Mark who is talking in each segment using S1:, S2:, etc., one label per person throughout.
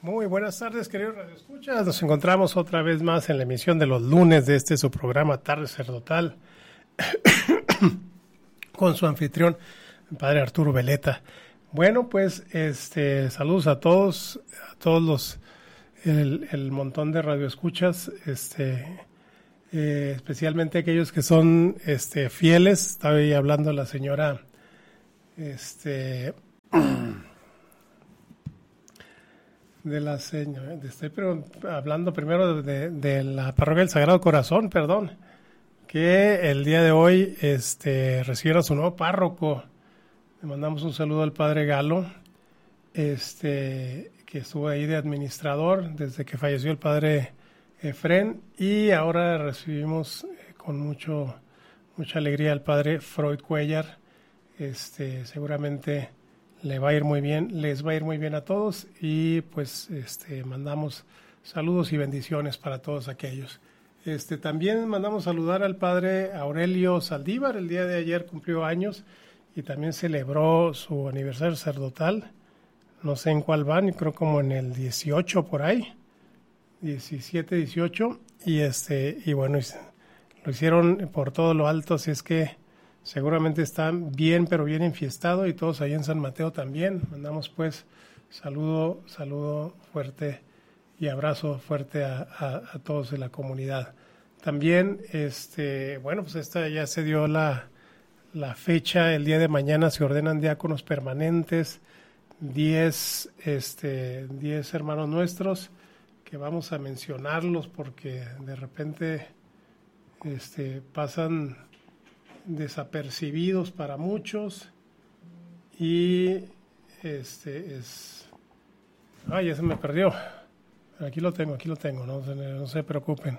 S1: Muy buenas tardes, queridos radioescuchas. Nos encontramos otra vez más en la emisión de los lunes de su programa Tarde Sacerdotal con su anfitrión, el padre Arturo Veleta. Bueno, pues saludos a todos los el montón de radioescuchas, especialmente aquellos que son fieles. Estaba ahí hablando la señora de la señora, hablando primero de la parroquia del Sagrado Corazón, que el día de hoy recibieron a su nuevo párroco. Le mandamos un saludo al padre Galo, que estuvo ahí de administrador desde que falleció el padre Efrén, y ahora recibimos con mucha alegría al padre Freud Cuellar. Seguramente les va a ir muy bien a todos, y pues mandamos saludos y bendiciones para todos aquellos. También mandamos saludar al padre Aurelio Saldívar. El día de ayer cumplió años y también celebró su aniversario sacerdotal. No sé en cuál van, creo como en el 18 por ahí, 17, 18, y bueno, lo hicieron por todo lo alto, así es que seguramente están bien, pero bien enfiestado, y todos ahí en San Mateo también. Mandamos pues saludo fuerte y abrazo fuerte a todos de la comunidad. También, bueno, pues esta ya se dio la fecha. El día de mañana se ordenan diáconos permanentes, 10 hermanos nuestros, que vamos a mencionarlos porque de repente pasan desapercibidos para muchos, y ya se me perdió. Aquí lo tengo, no se preocupen.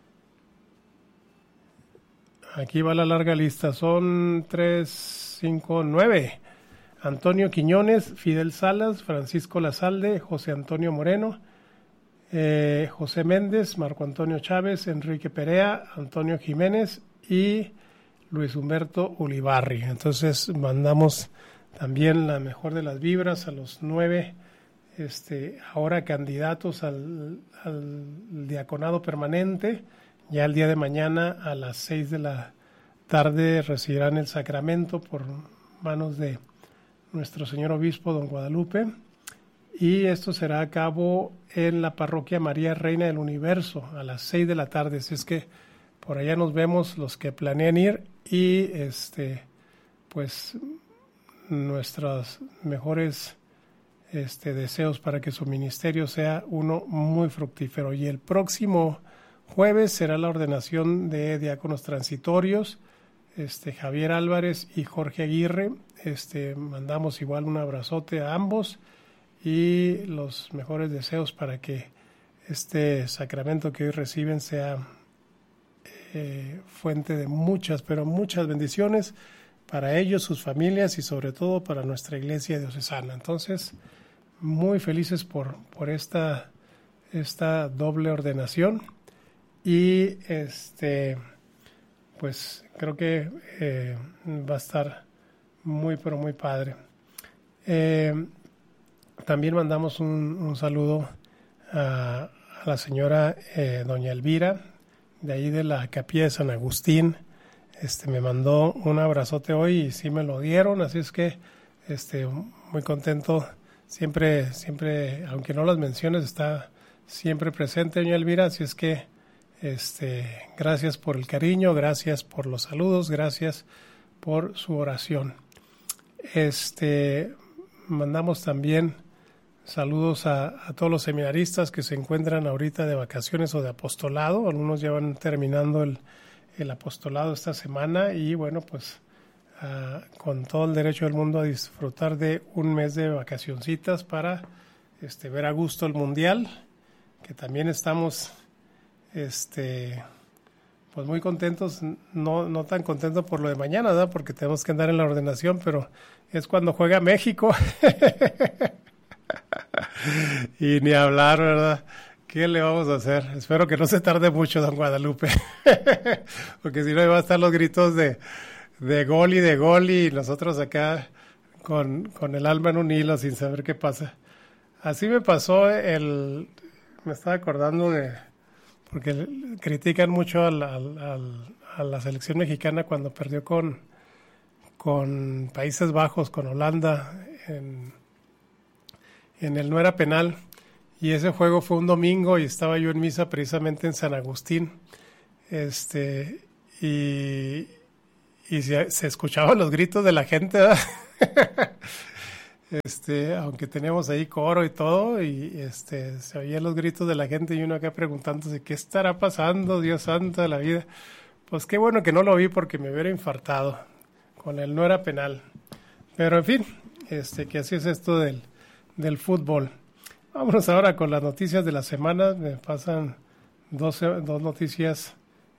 S1: Aquí va la larga lista, son 3, 5, 9. Antonio Quiñones, Fidel Salas, Francisco Lazalde, José Antonio Moreno, José Méndez, Marco Antonio Chávez, Enrique Perea, Antonio Jiménez y Luis Humberto Ulibarri. Entonces mandamos también la mejor de las vibras a los 9 ahora candidatos al diaconado permanente. Ya el día de mañana a las 6 de la tarde recibirán el sacramento por manos de nuestro señor obispo don Guadalupe, y esto será a cabo en la parroquia María Reina del Universo a las 6 de la tarde. Así es que por allá nos vemos los que planean ir, y pues nuestros mejores deseos para que su ministerio sea uno muy fructífero. Y el próximo jueves será la ordenación de diáconos transitorios, Javier Álvarez y Jorge Aguirre. Mandamos igual un abrazote a ambos y los mejores deseos para que este sacramento que hoy reciben sea fuente de muchas, pero muchas bendiciones para ellos, sus familias y sobre todo para nuestra iglesia diocesana. Entonces, muy felices por esta doble ordenación, y pues creo que va a estar muy, pero muy padre. También mandamos un saludo a la señora doña Elvira, de ahí de la Capilla de San Agustín. Me mandó un abrazote hoy y sí me lo dieron, así es que muy contento. Siempre, aunque no las menciones, está siempre presente doña Elvira, así es que gracias por el cariño, gracias por los saludos, gracias por su oración. Mandamos también saludos a todos los seminaristas que se encuentran ahorita de vacaciones o de apostolado. Algunos ya van terminando el apostolado esta semana, y bueno, pues con todo el derecho del mundo a disfrutar de un mes de vacacioncitas para ver a gusto el mundial, que también estamos pues muy contentos, no tan contentos por lo de mañana, ¿verdad? Porque tenemos que andar en la ordenación, pero es cuando juega México. Y ni hablar, ¿verdad? ¿Qué le vamos a hacer? Espero que no se tarde mucho, don Guadalupe. Porque si no, va a estar los gritos de gol, y nosotros acá con el alma en un hilo sin saber qué pasa. Así me pasó me estaba acordando porque critican mucho a la selección mexicana cuando perdió con Países Bajos, con Holanda, en el no era penal. Y ese juego fue un domingo y estaba yo en misa precisamente en San Agustín. Y, y se escuchaban los gritos de la gente, ¿verdad? Aunque teníamos ahí coro y todo, y se oían los gritos de la gente y uno acá preguntándose qué estará pasando, Dios santo de la vida. Pues qué bueno que no lo vi porque me hubiera infartado. Con él no era penal. Pero en fin, que así es esto del fútbol. Vámonos ahora con las noticias de la semana. Me pasan dos noticias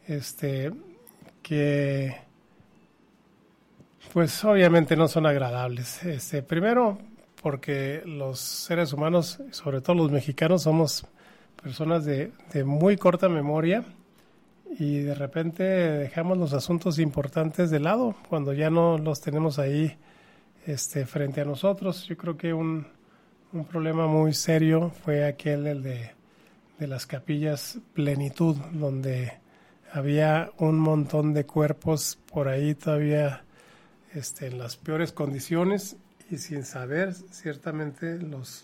S1: que pues obviamente no son agradables. Primero, porque los seres humanos, sobre todo los mexicanos, somos personas de muy corta memoria y de repente dejamos los asuntos importantes de lado cuando ya no los tenemos ahí frente a nosotros. Yo creo que un problema muy serio fue el de las capillas Plenitud, donde había un montón de cuerpos por ahí todavía en las peores condiciones y sin saber ciertamente los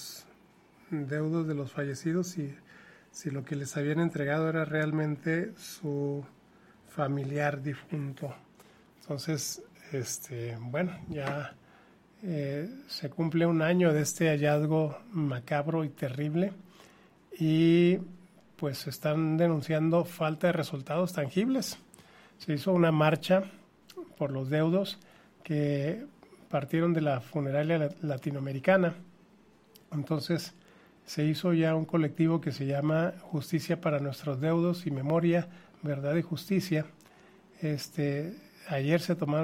S1: deudos de los fallecidos si lo que les habían entregado era realmente su familiar difunto. Entonces, bueno, ya se cumple un año de este hallazgo macabro y terrible y pues están denunciando falta de resultados tangibles. Se hizo una marcha por los deudos que partieron de la funeraria latinoamericana. Entonces se hizo ya un colectivo que se llama Justicia para Nuestros Deudos y Memoria, Verdad y Justicia. Antier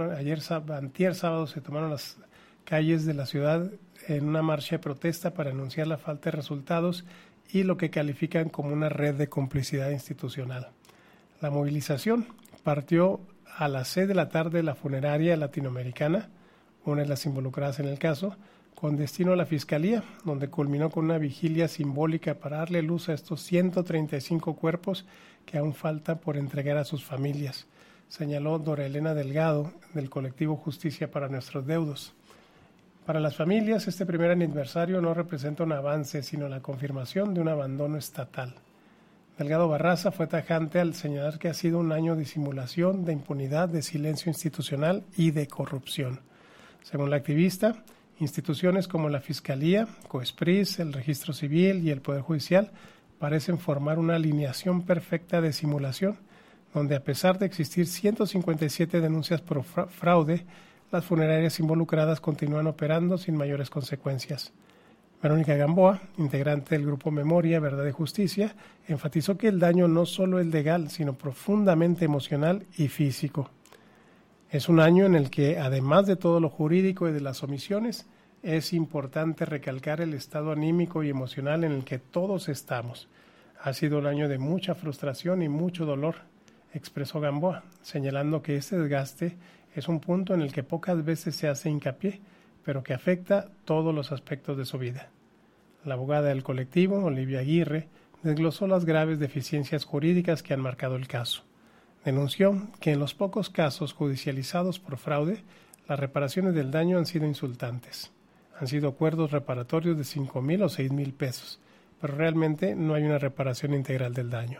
S1: sábado se tomaron las calles de la ciudad en una marcha de protesta para anunciar la falta de resultados y lo que califican como una red de complicidad institucional. La movilización partió a las 6 de la tarde de la funeraria latinoamericana, una de las involucradas en el caso, con destino a la Fiscalía, donde culminó con una vigilia simbólica para darle luz a estos 135 cuerpos que aún faltan por entregar a sus familias, señaló Dora Elena Delgado, del colectivo Justicia para Nuestros Deudos. Para las familias, este primer aniversario no representa un avance, sino la confirmación de un abandono estatal. Delgado Barraza fue tajante al señalar que ha sido un año de simulación, de impunidad, de silencio institucional y de corrupción. Según la activista, instituciones como la Fiscalía, COESPRIS, el Registro Civil y el Poder Judicial parecen formar una alineación perfecta de simulación, donde a pesar de existir 157 denuncias por fraude, las funerarias involucradas continúan operando sin mayores consecuencias. Verónica Gamboa, integrante del grupo Memoria, Verdad y Justicia, enfatizó que el daño no solo es legal, sino profundamente emocional y físico. Es un año en el que, además de todo lo jurídico y de las omisiones, es importante recalcar el estado anímico y emocional en el que todos estamos. Ha sido un año de mucha frustración y mucho dolor, expresó Gamboa, señalando que este desgaste es un punto en el que pocas veces se hace hincapié, pero que afecta todos los aspectos de su vida. La abogada del colectivo, Olivia Aguirre, desglosó las graves deficiencias jurídicas que han marcado el caso. Denunció que en los pocos casos judicializados por fraude, las reparaciones del daño han sido insultantes. Han sido acuerdos reparatorios de 5,000 o 6,000 pesos, pero realmente no hay una reparación integral del daño.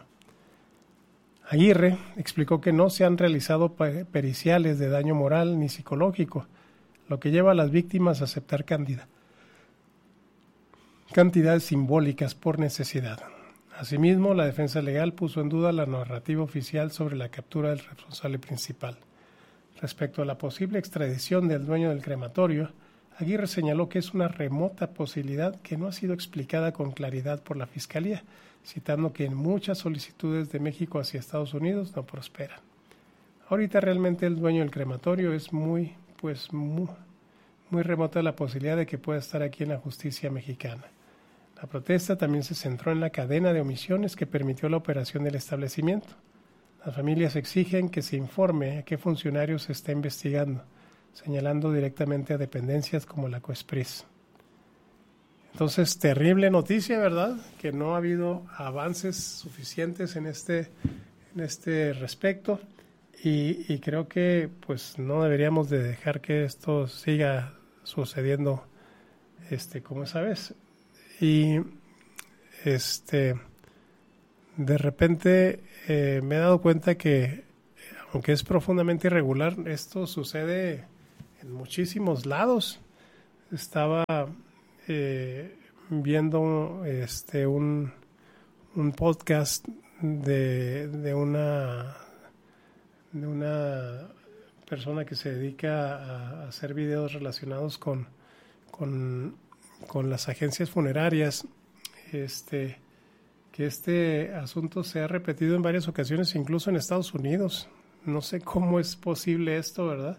S1: Aguirre explicó que no se han realizado periciales de daño moral ni psicológico, lo que lleva a las víctimas a aceptar cantidades simbólicas por necesidad. Asimismo, la defensa legal puso en duda la narrativa oficial sobre la captura del responsable principal. Respecto a la posible extradición del dueño del crematorio, Aguirre señaló que es una remota posibilidad que no ha sido explicada con claridad por la Fiscalía, citando que en muchas solicitudes de México hacia Estados Unidos no prosperan. Ahorita realmente el dueño del crematorio es muy remota la posibilidad de que pueda estar aquí en la justicia mexicana. La protesta también se centró en la cadena de omisiones que permitió la operación del establecimiento. Las familias exigen que se informe a qué funcionarios se está investigando, señalando directamente a dependencias como la COESPRIS. Entonces, terrible noticia, ¿verdad? Que no ha habido avances suficientes en este respecto y creo que pues no deberíamos de dejar que esto siga sucediendo como esa vez. Y de repente me he dado cuenta que aunque es profundamente irregular, esto sucede en muchísimos lados. Estaba viendo un podcast de una persona que se dedica a hacer videos relacionados con las agencias funerarias, que este asunto se ha repetido en varias ocasiones, incluso en Estados Unidos. No sé cómo es posible esto, ¿verdad?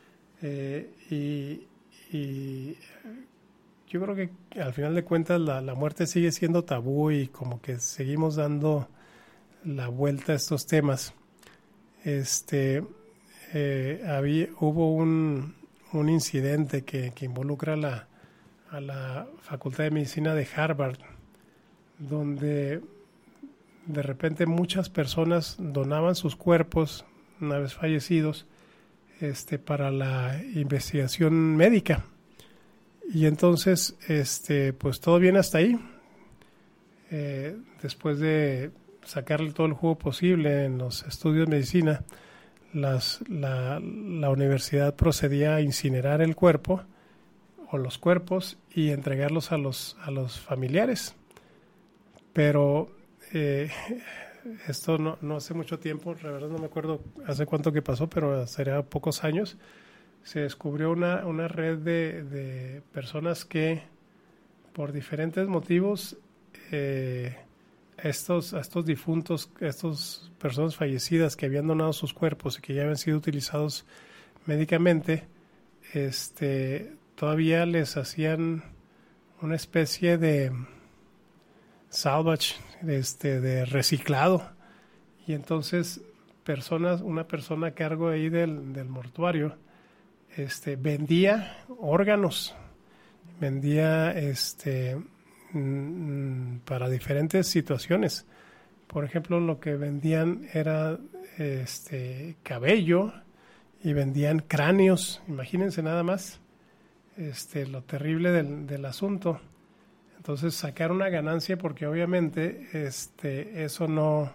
S1: Y yo creo que al final de cuentas la muerte sigue siendo tabú y como que seguimos dando la vuelta a estos temas. Hubo un incidente que involucra a la Facultad de Medicina de Harvard, donde de repente muchas personas donaban sus cuerpos una vez fallecidos para la investigación médica. Y entonces, pues todo bien hasta ahí. Después de sacarle todo el jugo posible en los estudios de medicina, la universidad procedía a incinerar el cuerpo o los cuerpos y entregarlos a los familiares. Pero esto no hace mucho tiempo, la verdad no me acuerdo hace cuánto que pasó, pero sería pocos años, se descubrió una red de personas que por diferentes motivos estos difuntos, estas personas fallecidas que habían donado sus cuerpos y que ya habían sido utilizados médicamente, todavía les hacían una especie de salvage, de reciclado, y entonces una persona a cargo ahí del mortuario vendía órganos, vendía para diferentes situaciones. Por ejemplo, lo que vendían era cabello y vendían cráneos. Imagínense nada más lo terrible del asunto. Entonces sacar una ganancia, porque obviamente eso no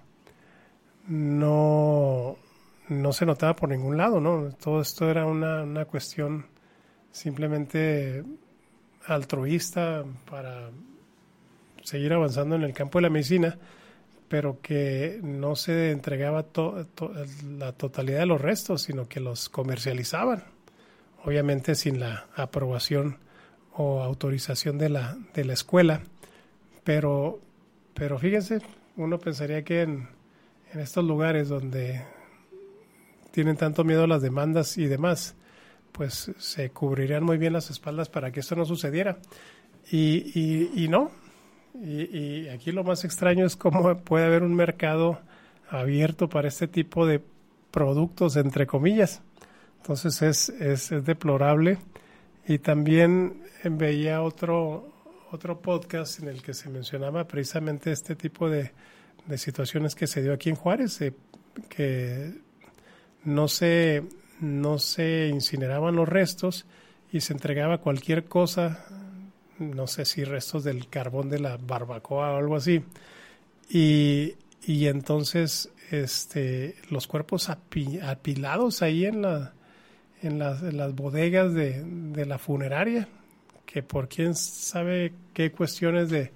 S1: se notaba por ningún lado, ¿no? Todo esto era una cuestión simplemente altruista para seguir avanzando en el campo de la medicina, pero que no se entregaba la totalidad de los restos, sino que los comercializaban, obviamente sin la aprobación o autorización de la escuela. Pero fíjense, uno pensaría que en estos lugares donde tienen tanto miedo a las demandas y demás, pues se cubrirían muy bien las espaldas para que esto no sucediera. Y no. Y aquí lo más extraño es cómo puede haber un mercado abierto para este tipo de productos, entre comillas. Entonces es deplorable. Y también veía otro podcast en el que se mencionaba precisamente este tipo de situaciones que se dio aquí en Juárez, que no se incineraban los restos y se entregaba cualquier cosa, no sé si restos del carbón de la barbacoa o algo así, y entonces los cuerpos apilados ahí en las bodegas de la funeraria, que por quién sabe qué cuestiones de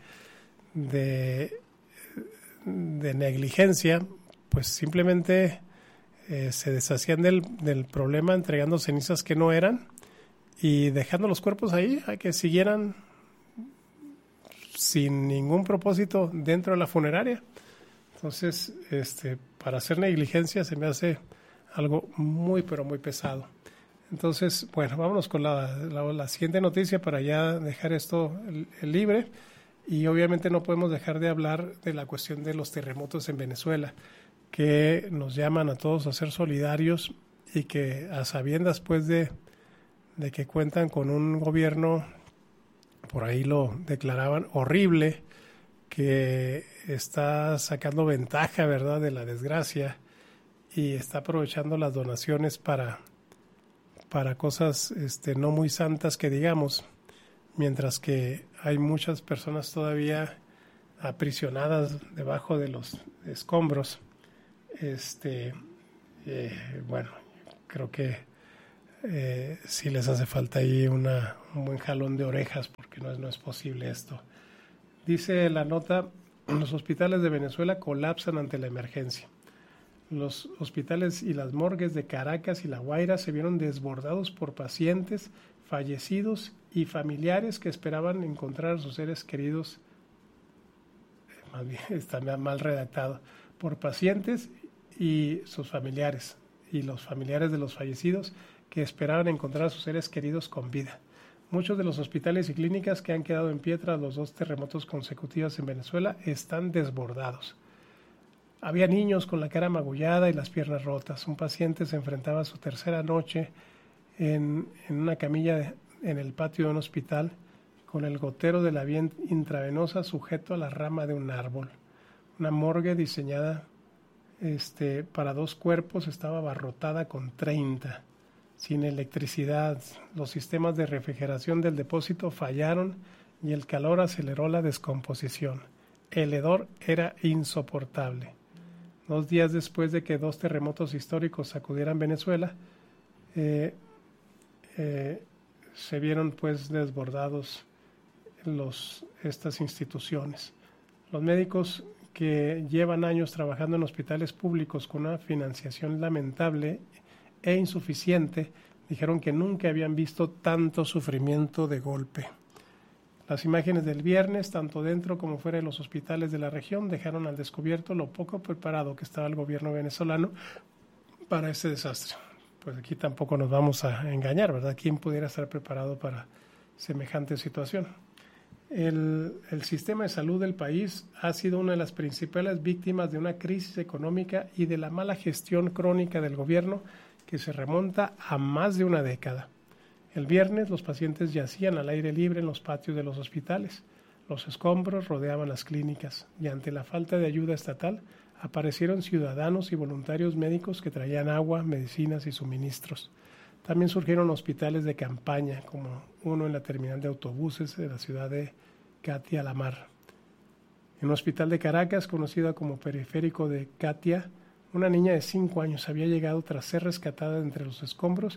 S1: negligencia, pues simplemente se deshacían del problema entregando cenizas que no eran y dejando los cuerpos ahí a que siguieran sin ningún propósito dentro de la funeraria. Entonces, para hacer negligencia se me hace algo muy, pero muy pesado. Entonces, bueno, vámonos con la siguiente noticia para ya dejar esto libre. Y obviamente no podemos dejar de hablar de la cuestión de los terremotos en Venezuela, que nos llaman a todos a ser solidarios y que a sabiendas pues de que cuentan con un gobierno por ahí lo declaraban horrible, que está sacando ventaja, ¿verdad?, de la desgracia y está aprovechando las donaciones para cosas no muy santas que digamos, mientras que hay muchas personas todavía aprisionadas debajo de los escombros. Bueno, creo que sí les hace falta ahí un buen jalón de orejas, porque no es posible esto. Dice la nota, los hospitales de Venezuela colapsan ante la emergencia. Los hospitales y las morgues de Caracas y La Guaira se vieron desbordados por pacientes fallecidos y familiares que esperaban encontrar a sus seres queridos. Más bien, está mal redactado, por pacientes y sus familiares, y los familiares de los fallecidos que esperaban encontrar a sus seres queridos con vida. Muchos de los hospitales y clínicas que han quedado en pie tras los 2 terremotos consecutivos en Venezuela están desbordados. Había niños con la cara magullada y las piernas rotas. Un paciente se enfrentaba a su tercera noche en una camilla en el patio de un hospital con el gotero de la vía intravenosa sujeto a la rama de un árbol. Una morgue diseñada para 2 cuerpos estaba abarrotada con 30. Sin electricidad, los sistemas de refrigeración del depósito fallaron y el calor aceleró la descomposición. El hedor era insoportable. 2 días después de que 2 terremotos históricos sacudieran Venezuela, se vieron pues desbordados estas instituciones. Los médicos que llevan años trabajando en hospitales públicos con una financiación lamentable e insuficiente dijeron que nunca habían visto tanto sufrimiento de golpe. Las imágenes del viernes, tanto dentro como fuera de los hospitales de la región, dejaron al descubierto lo poco preparado que estaba el gobierno venezolano para este desastre. Pues aquí tampoco nos vamos a engañar, ¿verdad? ¿Quién pudiera estar preparado para semejante situación? El sistema de salud del país ha sido una de las principales víctimas de una crisis económica y de la mala gestión crónica del gobierno que se remonta a más de una década. El viernes los pacientes yacían al aire libre en los patios de los hospitales. Los escombros rodeaban las clínicas y ante la falta de ayuda estatal aparecieron ciudadanos y voluntarios médicos que traían agua, medicinas y suministros. También surgieron hospitales de campaña, como uno en la terminal de autobuses de la ciudad de Catia La Mar. En un hospital de Caracas, conocido como Periférico de Catia, una niña de 5 años había llegado tras ser rescatada entre los escombros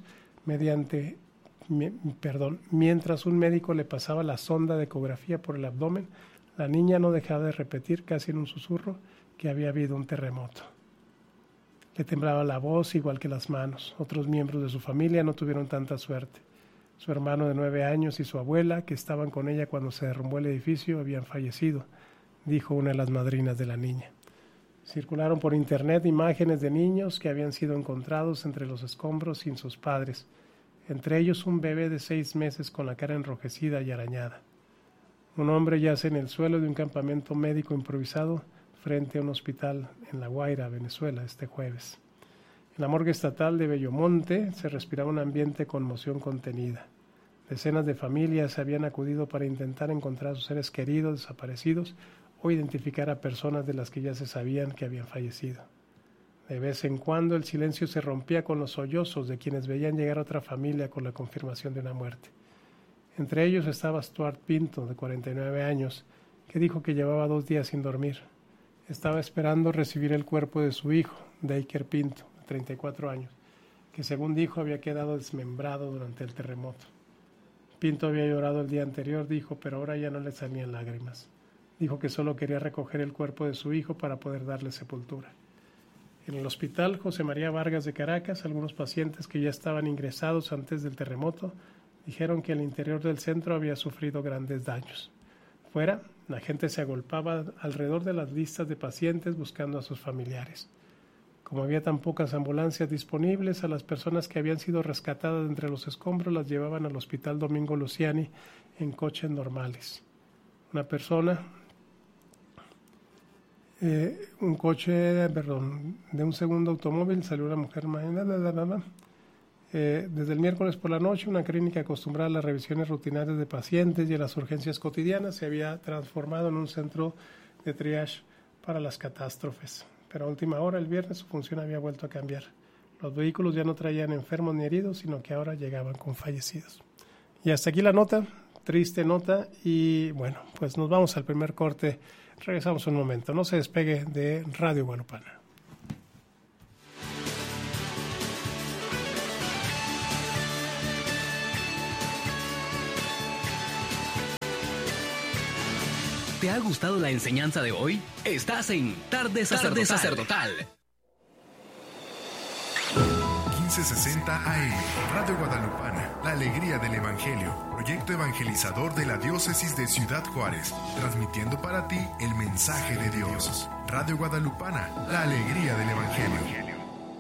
S1: mientras un médico le pasaba la sonda de ecografía por el abdomen. La niña no dejaba de repetir casi en un susurro que había habido un terremoto. Le temblaba la voz igual que las manos. Otros miembros de su familia no tuvieron tanta suerte. Su hermano de 9 años y su abuela, que estaban con ella cuando se derrumbó el edificio, habían fallecido, dijo una de las madrinas de la niña. Circularon por internet imágenes de niños que habían sido encontrados entre los escombros sin sus padres, entre ellos un bebé de 6 meses con la cara enrojecida y arañada. Un hombre yace en el suelo de un campamento médico improvisado frente a un hospital en La Guaira, Venezuela, este jueves. En la morgue estatal de Bellomonte se respiraba un ambiente de conmoción contenida. Decenas de familias habían acudido para intentar encontrar a sus seres queridos desaparecidos o identificar a personas de las que ya se sabían que habían fallecido. De vez en cuando el silencio se rompía con los sollozos de quienes veían llegar a otra familia con la confirmación de una muerte. Entre ellos estaba Stuart Pinto, de 49 años, que dijo que llevaba 2 días sin dormir. Estaba esperando recibir el cuerpo de su hijo, Deiker Pinto, de 34 años, que según dijo había quedado desmembrado durante el terremoto. Pinto había llorado el día anterior, dijo, pero ahora ya no le salían lágrimas. Dijo que solo quería recoger el cuerpo de su hijo para poder darle sepultura. En el hospital José María Vargas de Caracas, algunos pacientes que ya estaban ingresados antes del terremoto dijeron que el interior del centro había sufrido grandes daños. Fuera, la gente se agolpaba alrededor de las listas de pacientes buscando a sus familiares. Como había tan pocas ambulancias disponibles, a las personas que habían sido rescatadas entre los escombros las llevaban al Hospital Domingo Luciani en coches normales. De un segundo automóvil salió una mujer Desde el miércoles por la noche, una clínica acostumbrada a las revisiones rutinarias de pacientes y a las urgencias cotidianas se había transformado en un centro de triage para las catástrofes. Pero a última hora, el viernes, su función había vuelto a cambiar. Los vehículos ya no traían enfermos ni heridos, sino que ahora llegaban con fallecidos. Y hasta aquí la nota, triste nota, y bueno, pues nos vamos al primer corte. Regresamos un momento, no se despegue de Radio Guadalupana.
S2: ¿Te ha gustado la enseñanza de hoy? Estás en Tarde Sacerdotal.
S3: 1560 AM, Radio Guadalupana, la alegría del Evangelio, proyecto evangelizador de la diócesis de Ciudad Juárez, transmitiendo para ti el mensaje de Dios. Radio Guadalupana, la alegría del Evangelio.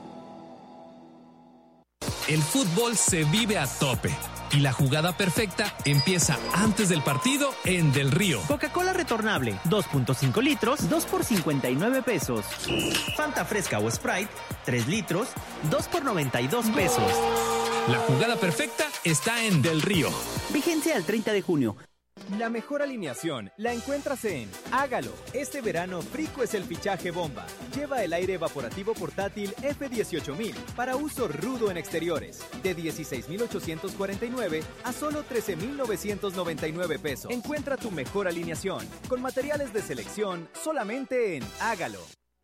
S4: El fútbol se vive a tope y la jugada perfecta empieza antes del partido en Del Río.
S5: Coca-Cola retornable, 2.5 litros, 2 por 59 pesos. Fanta fresca o Sprite, 3 litros, 2 por 92 pesos.
S4: La jugada perfecta está en Del Río.
S5: Vigencia al 30 de junio.
S6: La mejor alineación la encuentras en Hágalo. Este verano Frico es el fichaje bomba. Lleva el aire evaporativo portátil F18000 para uso rudo en exteriores. De 16,849 a solo 13,999 pesos. Encuentra tu mejor alineación con materiales de selección solamente en Hágalo.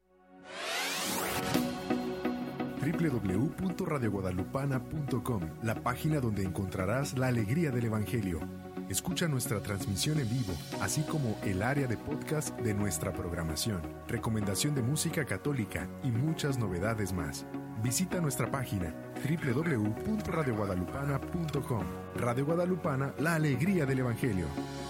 S3: www.radioguadalupana.com, la página donde encontrarás la alegría del Evangelio. Escucha nuestra transmisión en vivo, así como el área de podcast de nuestra programación, recomendación de música católica y muchas novedades más. Visita nuestra página www.radioguadalupana.com. Radio Guadalupana, la alegría del Evangelio.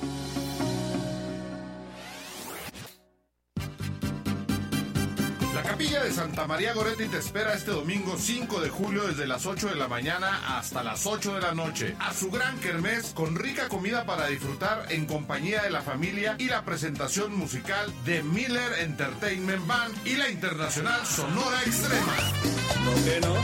S7: La Capilla de Santa María Goretti te espera este domingo 5 de julio desde las 8 de la mañana hasta las 8 de la noche a su gran kermés con rica comida para disfrutar en compañía de la familia y la presentación musical de Miller Entertainment Band y la internacional Sonora Extrema.
S6: ¿Por qué no?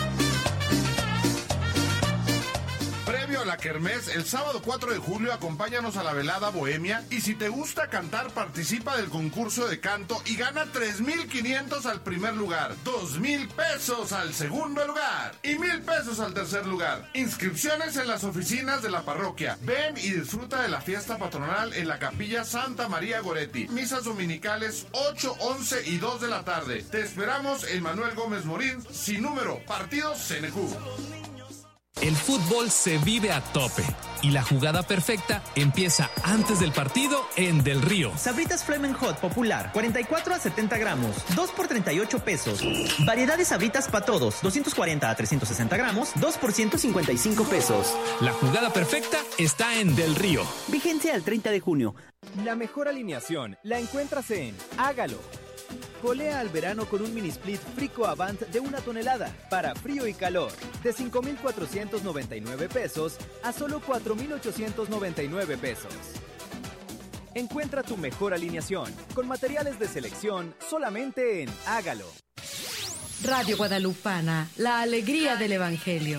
S7: Previo a la kermés, el sábado 4 de julio acompáñanos a la velada bohemia y si te gusta cantar participa del concurso de canto y gana 3,500 al primer lugar, 2,000 pesos al segundo lugar y 1,000 pesos al tercer lugar. Inscripciones en las oficinas de la parroquia. Ven y disfruta de la fiesta patronal en la Capilla Santa María Goretti. Misas dominicales 8, 11 y 2 de la tarde. Te esperamos en Manuel Gómez Morín, sin número, partido CNQ.
S4: El fútbol se vive a tope y la jugada perfecta empieza antes del partido en Del Río.
S5: Sabritas Flamin' Hot popular, 44 a 70 gramos, 2 por 38 pesos. Variedad de sabritas para todos, 240 a 360 gramos, 2 por 155 pesos.
S4: La jugada perfecta está en Del Río.
S5: Vigencia al 30 de junio.
S6: La mejor alineación la encuentras en Hágalo. Golea al verano con un mini split Frico Avant de 1 tonelada para frío y calor. De 5,499 pesos a solo 4,899 pesos. Encuentra tu mejor alineación con materiales de selección solamente en Hágalo.
S8: Radio Guadalupana, la alegría del Evangelio.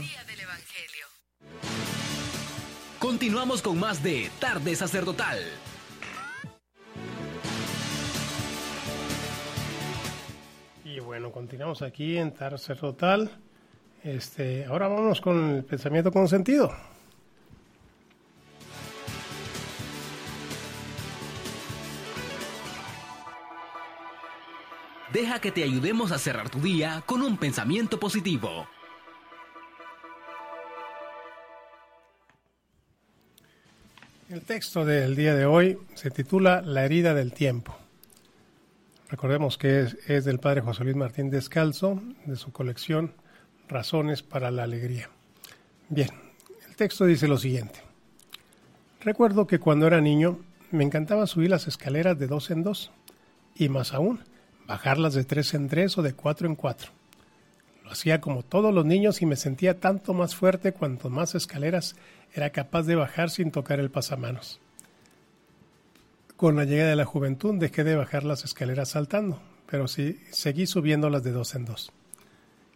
S2: Continuamos con más de Tarde Sacerdotal.
S1: Y bueno, continuamos aquí en Tarde Sacerdotal. Ahora vamos con el pensamiento con sentido.
S2: Deja que te ayudemos a cerrar tu día con un pensamiento positivo.
S1: El texto del día de hoy se titula La herida del tiempo. Recordemos que es del padre José Luis Martín Descalzo, de su colección Razones para la Alegría. Bien, el texto dice lo siguiente. Recuerdo que cuando era niño me encantaba subir las escaleras de 2 en 2 y más aún, bajarlas de 3 en 3 o de 4 en 4. Lo hacía como todos los niños y me sentía tanto más fuerte cuanto más escaleras era capaz de bajar sin tocar el pasamanos. Con la llegada de la juventud dejé de bajar las escaleras saltando, pero sí seguí subiéndolas de 2 en 2.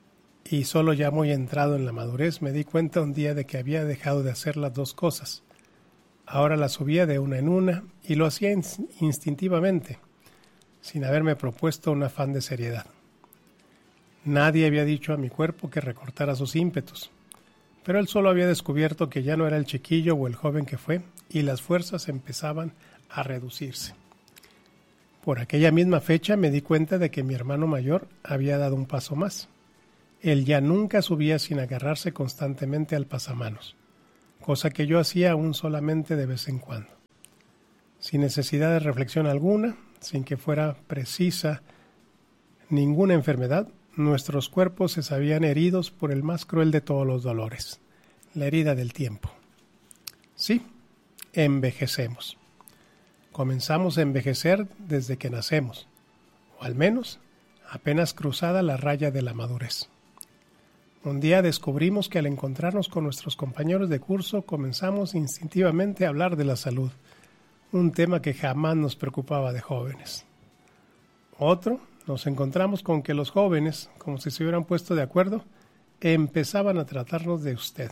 S1: y solo ya muy entrado en la madurez me di cuenta un día de que había dejado de hacer las dos cosas. Ahora las subía de una en una y lo hacía instintivamente, sin haberme propuesto un afán de seriedad. Nadie había dicho a mi cuerpo que recortara sus ímpetus, pero él solo había descubierto que ya no era el chiquillo o el joven que fue y las fuerzas empezaban a reducirse. Por aquella misma fecha me di cuenta de que mi hermano mayor había dado un paso más. Él ya nunca subía sin agarrarse constantemente al pasamanos, cosa que yo hacía aún solamente de vez en cuando. Sin necesidad de reflexión alguna, sin que fuera precisa ninguna enfermedad, nuestros cuerpos se sabían heridos por el más cruel de todos los dolores, la herida del tiempo. Sí, envejecemos. Comenzamos a envejecer desde que nacemos, o al menos apenas cruzada la raya de la madurez. Un día descubrimos que al encontrarnos con nuestros compañeros de curso comenzamos instintivamente a hablar de la salud, un tema que jamás nos preocupaba de jóvenes. Otro, nos encontramos con que los jóvenes, como si se hubieran puesto de acuerdo, empezaban a tratarnos de usted.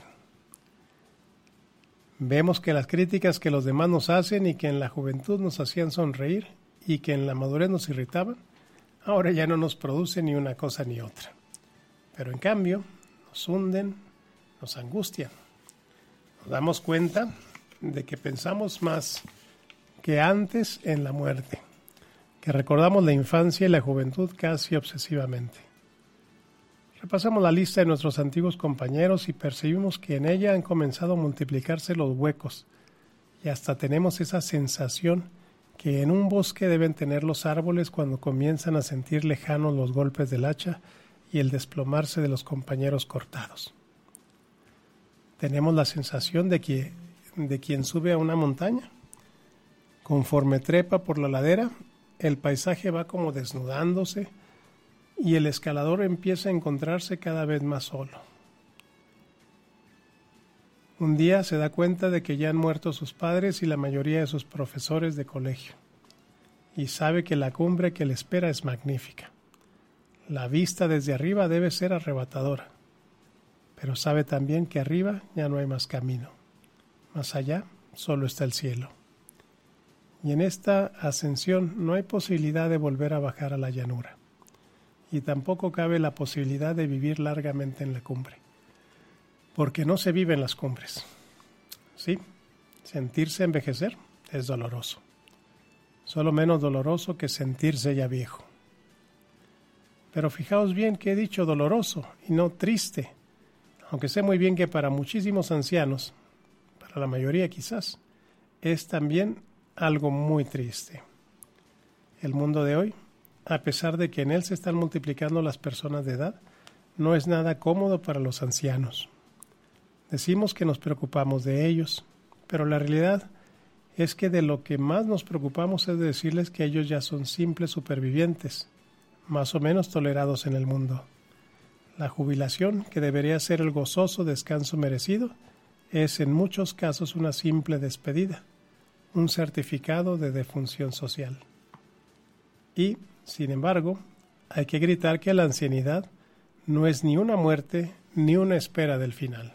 S1: Vemos que las críticas que los demás nos hacen y que en la juventud nos hacían sonreír y que en la madurez nos irritaban, ahora ya no nos producen ni una cosa ni otra. Pero en cambio, nos hunden, nos angustian. Nos damos cuenta de que pensamos más que antes en la muerte, que recordamos la infancia y la juventud casi obsesivamente. Repasamos la lista de nuestros antiguos compañeros y percibimos que en ella han comenzado a multiplicarse los huecos y hasta tenemos esa sensación que en un bosque deben tener los árboles cuando comienzan a sentir lejanos los golpes del hacha y el desplomarse de los compañeros cortados. Tenemos la sensación de quien sube a una montaña. Conforme trepa por la ladera, el paisaje va como desnudándose y el escalador empieza a encontrarse cada vez más solo. Un día se da cuenta de que ya han muerto sus padres y la mayoría de sus profesores de colegio, y sabe que la cumbre que le espera es magnífica. La vista desde arriba debe ser arrebatadora, pero sabe también que arriba ya no hay más camino. Más allá solo está el cielo. Y en esta ascensión no hay posibilidad de volver a bajar a la llanura. Y tampoco cabe la posibilidad de vivir largamente en la cumbre, porque no se vive en las cumbres. Sí, sentirse envejecer es doloroso, solo menos doloroso que sentirse ya viejo. Pero fijaos bien que he dicho doloroso y no triste, aunque sé muy bien que para muchísimos ancianos, para la mayoría quizás, es también algo muy triste. El mundo de hoy, a pesar de que en él se están multiplicando las personas de edad, no es nada cómodo para los ancianos. Decimos que nos preocupamos de ellos, pero la realidad es que de lo que más nos preocupamos es de decirles que ellos ya son simples supervivientes, más o menos tolerados en el mundo. La jubilación, que debería ser el gozoso descanso merecido, es en muchos casos una simple despedida, un certificado de defunción social. Y, sin embargo, hay que gritar que la ancianidad no es ni una muerte ni una espera del final.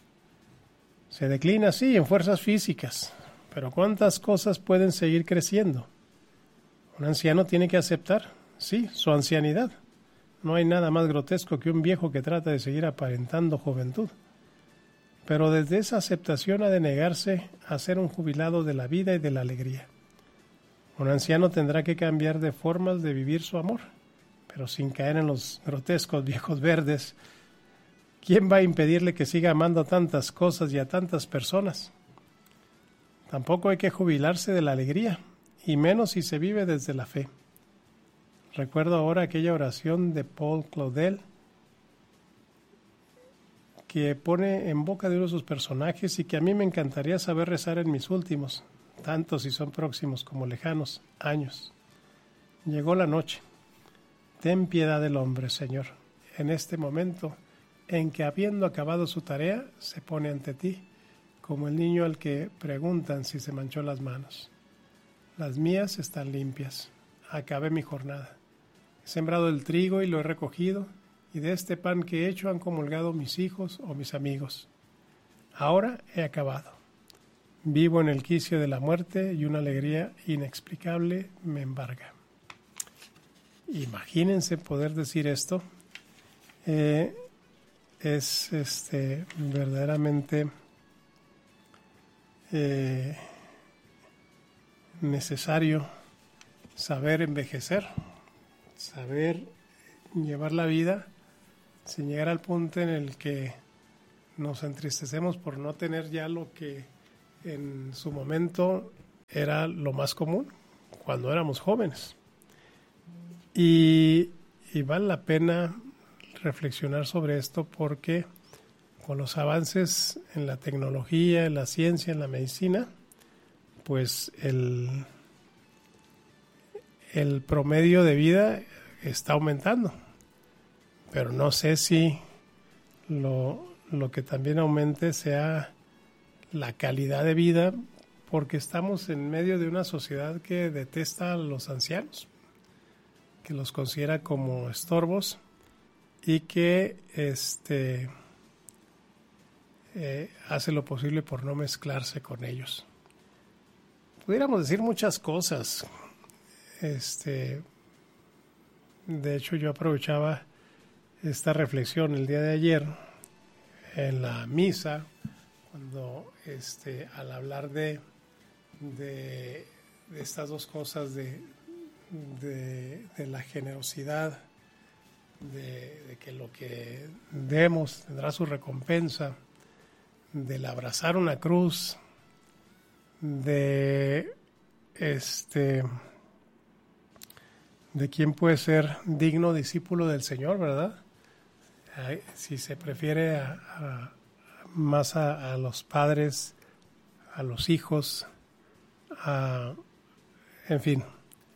S1: Se declina, sí, en fuerzas físicas, pero ¿cuántas cosas pueden seguir creciendo? Un anciano tiene que aceptar, sí, su ancianidad. No hay nada más grotesco que un viejo que trata de seguir aparentando juventud. Pero desde esa aceptación ha de negarse a ser un jubilado de la vida y de la alegría. Un anciano tendrá que cambiar de formas de vivir su amor, pero sin caer en los grotescos viejos verdes. ¿Quién va a impedirle que siga amando a tantas cosas y a tantas personas? Tampoco hay que jubilarse de la alegría, y menos si se vive desde la fe. Recuerdo ahora aquella oración de Paul Claudel que pone en boca de uno de sus personajes y que a mí me encantaría saber rezar en mis últimos, tanto si son próximos como lejanos, años. Llegó la noche. Ten piedad del hombre, Señor, en este momento en que, habiendo acabado su tarea, se pone ante ti, como el niño al que preguntan si se manchó las manos. Las mías están limpias. Acabé mi jornada. He sembrado el trigo y lo he recogido, y de este pan que he hecho han comulgado mis hijos o mis amigos. Ahora he acabado. Vivo en el quicio de la muerte y una alegría inexplicable me embarga. Imagínense poder decir esto. Es verdaderamente necesario saber envejecer, saber llevar la vida sin llegar al punto en el que nos entristecemos por no tener ya lo que en su momento era lo más común cuando éramos jóvenes. Y vale la pena reflexionar sobre esto porque con los avances en la tecnología, en la ciencia, en la medicina, pues el promedio de vida está aumentando. Pero no sé si lo que también aumente sea la calidad de vida, porque estamos en medio de una sociedad que detesta a los ancianos, que los considera como estorbos y que hace lo posible por no mezclarse con ellos. Pudiéramos decir muchas cosas. De hecho, yo aprovechaba esta reflexión el día de ayer en la misa, cuando al hablar de estas dos cosas, de la generosidad, de que lo que demos tendrá su recompensa, del abrazar una cruz, de quién puede ser digno discípulo del Señor, ¿verdad? Si se prefiere más a los padres, a los hijos, en fin,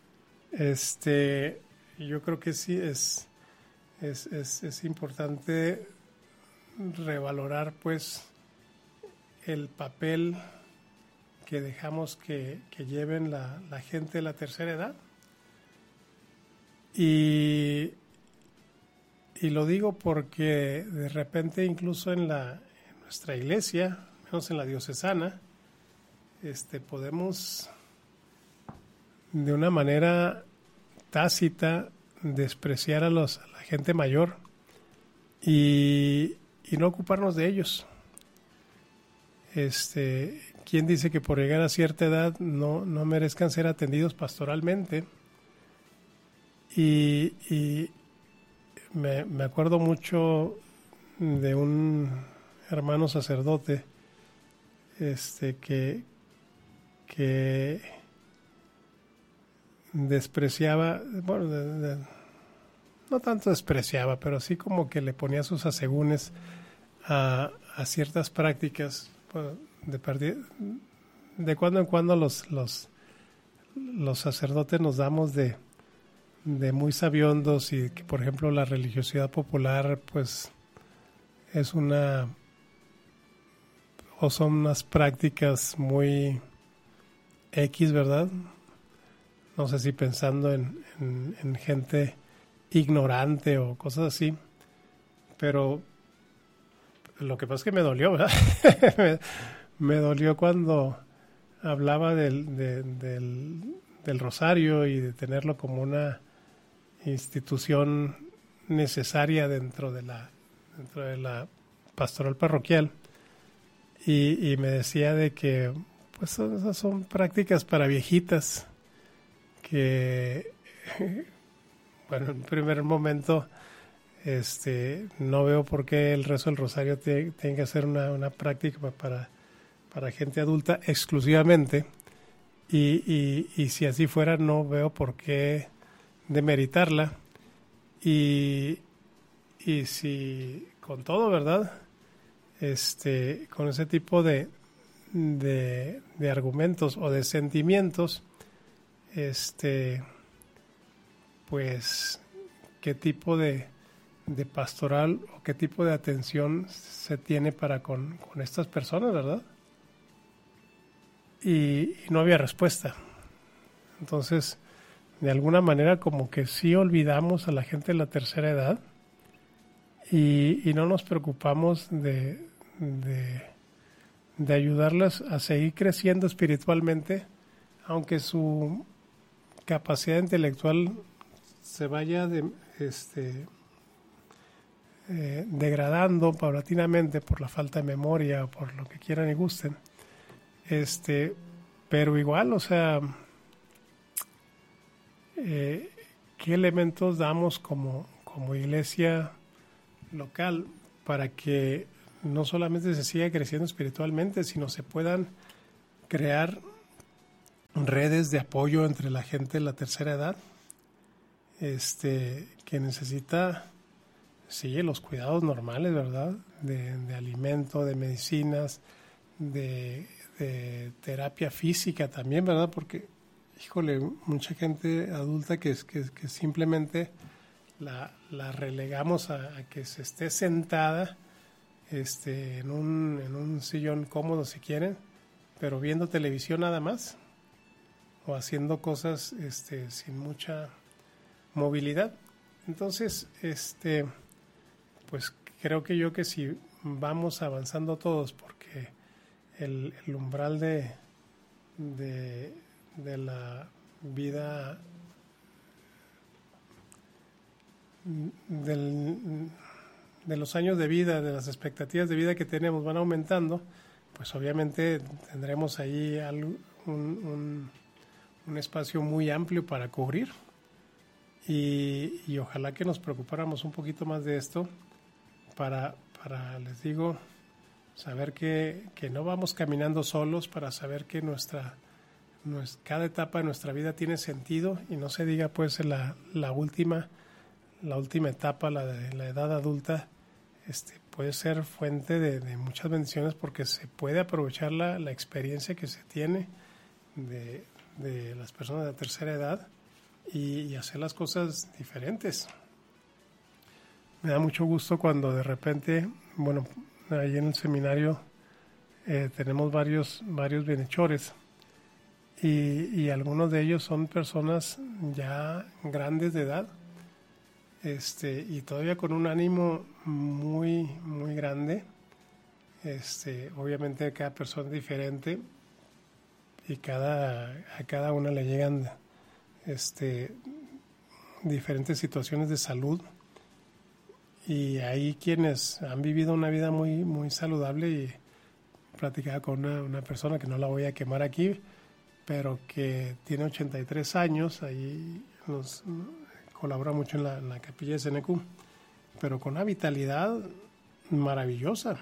S1: yo creo que sí es importante revalorar pues el papel que dejamos que lleven la gente de la tercera edad. Y lo digo porque de repente incluso en nuestra iglesia, menos en la diocesana, podemos de una manera tácita despreciar a la gente mayor y no ocuparnos de ellos. ¿Quién dice que por llegar a cierta edad no merezcan ser atendidos pastoralmente? Y me acuerdo mucho de un hermano sacerdote que despreciaba, bueno, no tanto despreciaba, pero sí como que le ponía sus asegúnes a ciertas prácticas. De cuando en cuando los sacerdotes nos damos de muy sabiondos y que, por ejemplo, la religiosidad popular pues son unas prácticas muy X, ¿verdad? No sé si pensando en gente ignorante o cosas así, pero lo que pasa es que me dolió, ¿verdad? me dolió cuando hablaba del rosario y de tenerlo como una institución necesaria dentro de la pastoral parroquial y me decía de que pues son prácticas para viejitas que bueno, en primer momento no veo por qué el rezo del rosario tiene que ser una práctica para gente adulta exclusivamente y si así fuera no veo por qué demeritarla y si con todo, ¿verdad? Con ese tipo de argumentos o de sentimientos, pues qué tipo de pastoral o qué tipo de atención se tiene para con estas personas, ¿verdad? Y no había respuesta. Entonces, de alguna manera como que sí olvidamos a la gente de la tercera edad y no nos preocupamos de ayudarlas a seguir creciendo espiritualmente, aunque su capacidad intelectual se vaya degradando paulatinamente por la falta de memoria o por lo que quieran y gusten. Pero igual, o sea, ¿qué elementos damos como iglesia local para que no solamente se siga creciendo espiritualmente, sino se puedan crear redes de apoyo entre la gente de la tercera edad, que necesita, sí, los cuidados normales, ¿verdad? De alimento, de medicinas, de terapia física también, ¿verdad? Porque, híjole, mucha gente adulta que simplemente la relegamos a que se esté sentada en un sillón cómodo si quieren, pero viendo televisión nada más o haciendo cosas sin mucha movilidad. Entonces, pues creo que si vamos avanzando todos, porque el umbral de la vida de los años de vida, de las expectativas de vida que tenemos van aumentando, pues obviamente tendremos ahí un espacio muy amplio para cubrir y ojalá que nos preocupáramos un poquito más de esto para les digo, saber que no vamos caminando solos, para saber que cada etapa de nuestra vida tiene sentido y no se diga pues la última etapa, la de la edad adulta, puede ser fuente de muchas bendiciones porque se puede aprovechar la experiencia que se tiene de las personas de la tercera edad y hacer las cosas diferentes. Me da mucho gusto cuando de repente, bueno, ahí en el seminario tenemos varios bienhechores y algunos de ellos son personas ya grandes de edad, y todavía con un ánimo muy, muy grande. Obviamente cada persona es diferente y a cada una le llegan diferentes situaciones de salud. Y hay quienes han vivido una vida muy, muy saludable y platicaba con una persona que no la voy a quemar aquí, pero que tiene 83 años, ahí colabora mucho en la capilla de SNQ, pero con una vitalidad maravillosa.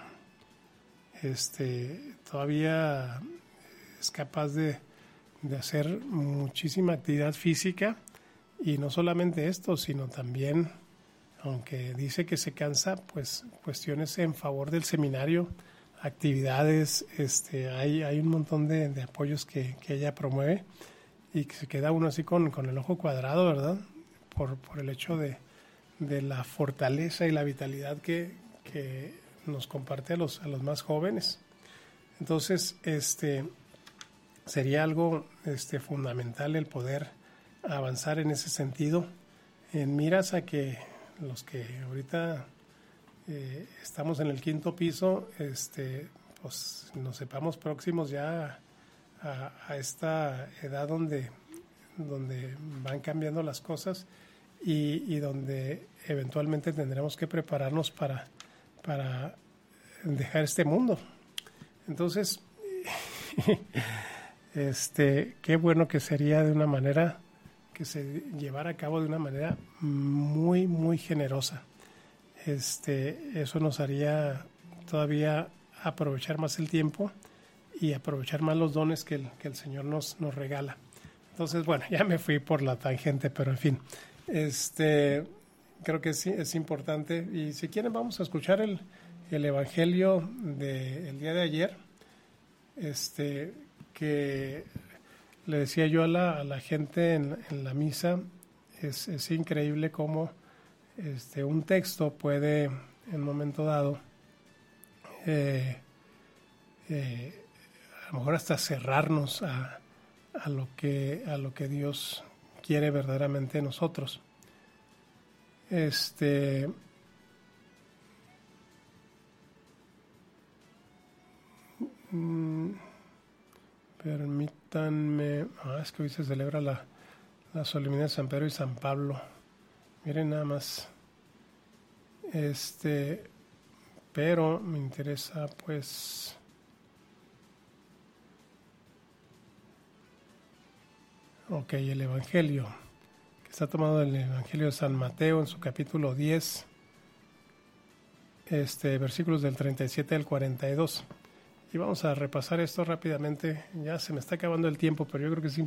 S1: Todavía es capaz de hacer muchísima actividad física y no solamente esto, sino también, aunque dice que se cansa, pues cuestiones en favor del seminario, actividades, hay un montón de apoyos que ella promueve y que se queda uno así con el ojo cuadrado, ¿verdad? Por el hecho de la fortaleza y la vitalidad que nos comparte a los más jóvenes. Entonces, sería algo fundamental el poder avanzar en ese sentido, en miras a que los que ahorita estamos en el 5º piso, pues nos sepamos próximos ya a esta edad donde van cambiando las cosas y donde eventualmente tendremos que prepararnos para dejar este mundo. Entonces, qué bueno que sería de una manera que se llevara a cabo de una manera muy, muy generosa. Eso nos haría todavía aprovechar más el tiempo y aprovechar más los dones que el Señor nos regala. Entonces, bueno, ya me fui por la tangente, pero en fin, creo que sí es importante. Y si quieren, vamos a escuchar el Evangelio del día de ayer, que le decía yo a la gente en la misa, es increíble cómo un texto puede, en un momento dado, a lo mejor hasta cerrarnos a lo que Dios quiere verdaderamente de nosotros. Permítanme. Es que hoy se celebra la solemnidad de San Pedro y San Pablo. Miren nada más. Pero me interesa, pues. Ok, el Evangelio, que está tomado del Evangelio de San Mateo en su capítulo 10, versículos del 37 al 42. Y vamos a repasar esto rápidamente. Ya se me está acabando el tiempo, pero yo creo que es